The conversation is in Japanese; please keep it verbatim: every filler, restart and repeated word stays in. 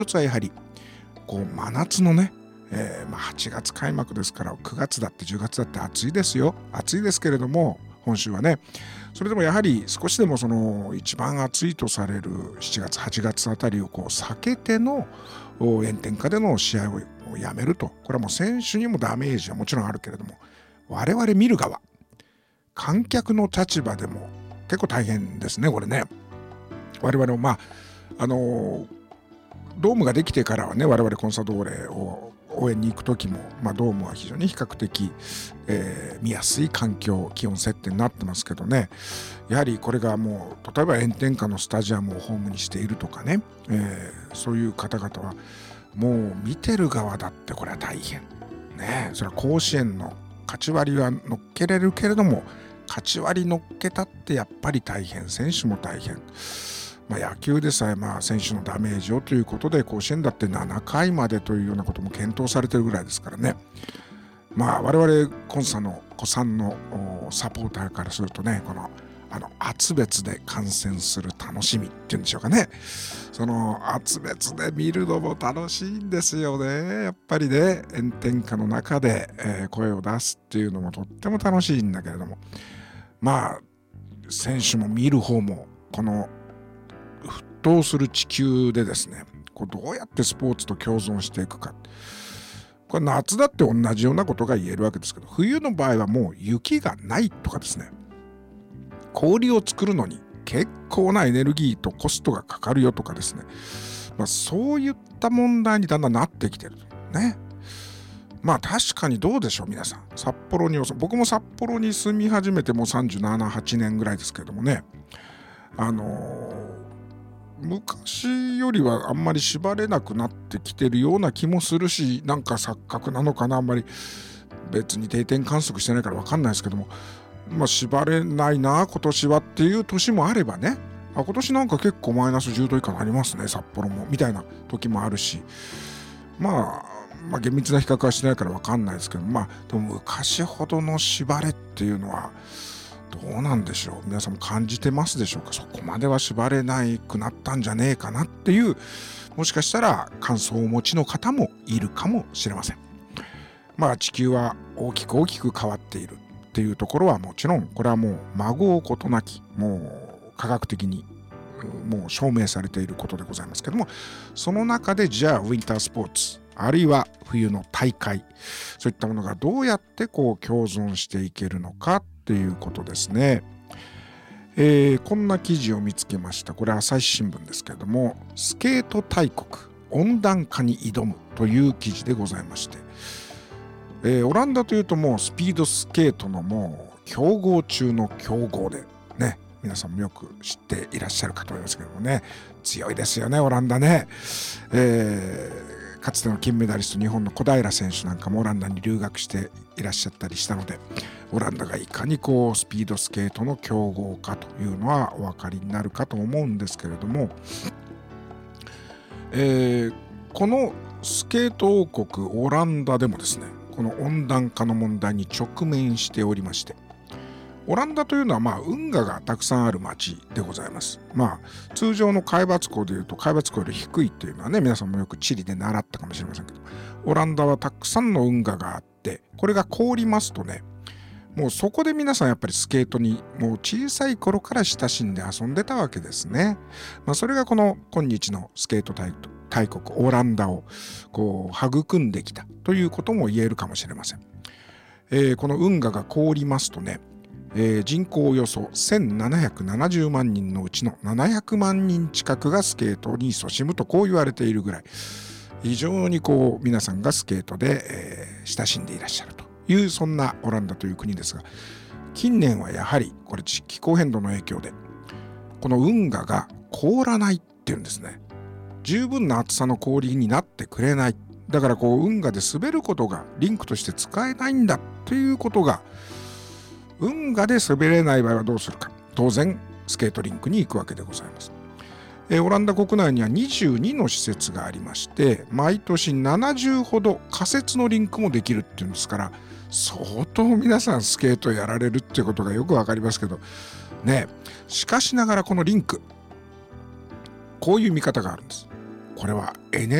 一つはやはりこう真夏のね、えーまあ、はちがつ開幕ですから、くがつだってじゅうがつだって暑いですよ。暑いですけれども、本州はね、それでもやはり少しでもその一番暑いとされるしちがつはちがつあたりをこう避けてのお炎天下での試合をやめると、これはもう選手にもダメージはもちろんあるけれども、我々見る側、観客の立場でも結構大変ですね、これね。我々もまああのドームができてからはね、我々コンサドーレを応援に行く時も、まあ、ドームは非常に比較的、えー見やすい環境、気温設定になってますけどね、やはりこれがもう例えば炎天下のスタジアムをホームにしているとかね、えーそういう方々はもう見てる側だってこれは大変ね。それは甲子園の勝ち割りは乗っけれるけれども、勝ち割り乗っけたってやっぱり大変、選手も大変。まあ、野球でさえまあ選手のダメージをということで、甲子園だってななかいまでというようなことも検討されているぐらいですからね。まあ我々コンサの子さんのおサポーターからするとね、このあの厚別で観戦する楽しみっていうんでしょうかね、その厚別で見るのも楽しいんですよね。やっぱりね、炎天下の中で、えー声を出すっていうのもとっても楽しいんだけれども、まあ選手も見る方もこの沸騰する地球でですね、こうどうやってスポーツと共存していくか、これ夏だって同じようなことが言えるわけですけど、冬の場合はもう雪がないとかですね、氷を作るのに結構なエネルギーとコストがかかるよとかですね、まあ、そういった問題にだんだんなってきてるね。まあ確かにどうでしょう皆さん、札幌に、僕も札幌に住み始めてもうさんじゅうなな、はちねんぐらいですけれどもね、あのー昔よりはあんまり縛れなくなってきてるような気もするし、なんか錯覚なのかな、あんまり別に定点観測してないから分かんないですけども、まあ縛れないな今年はっていう年もあればね、あ今年なんか結構マイナスじゅうど以下になりますね札幌もみたいな時もあるし、まあまあ厳密な比較はしないから分かんないですけど、まあでも昔ほどの縛れっていうのはどうなんでしょう、皆さんも感じてますでしょうか。そこまでは縛れないくなったんじゃねえかなっていう、もしかしたら感想をお持ちの方もいるかもしれません。まあ地球は大きく大きく変わっているっていうところはもちろん、これはもう孫うことなき、もう科学的にもう証明されていることでございますけども、その中でじゃあウィンタースポーツ、あるいは冬の大会、そういったものがどうやってこう共存していけるのかっていうことですね。えーこんな記事を見つけました。これ朝日新聞ですけれども、スケート大国温暖化に挑むという記事でございまして、えーオランダというともうスピードスケートのもう強豪中の強豪でね、皆さんもよく知っていらっしゃるかと思いますけどもね、強いですよねオランダね。えーかつての金メダリスト日本の小平選手なんかもオランダに留学していらっしゃったりしたので、オランダがいかにこうスピードスケートの強豪かというのはお分かりになるかと思うんですけれども、えーこのスケート王国オランダでもですね、この温暖化の問題に直面しておりまして、オランダというのはまあ運河がたくさんある町でございます。まあ通常の海抜港でいうと海抜港より低いっていうのはね、皆さんもよく地理で習ったかもしれませんけど、オランダはたくさんの運河があって、これが凍りますとね、もうそこで皆さんやっぱりスケートにもう小さい頃から親しんで遊んでたわけですね。まあ、それがこの今日のスケート大大国オランダをこう育んできたということも言えるかもしれません。えーこの運河が凍りますとね、えー人口およそせんななひゃくななじゅうまんにんのうちのななひゃくまんにん近くがスケートに勤しむとこう言われているぐらい、非常にこう皆さんがスケートで、えー親しんでいらっしゃるという、そんなオランダという国ですが、近年はやはりこれ気候変動の影響でこの運河が凍らないっていうんですね。十分な厚さの氷になってくれない。だからこう運河で滑ることがリンクとして使えないんだということが、運河で滑れない場合はどうするか。当然スケートリンクに行くわけでございます。えーオランダ国内にはにじゅうにの施設がありまして、毎年ななじゅうほど仮設のリンクもできるっていうんですから、相当皆さんスケートやられるっていうことがよくわかりますけどね。しかしながらこのリンク、こういう見方があるんです。 これはエネ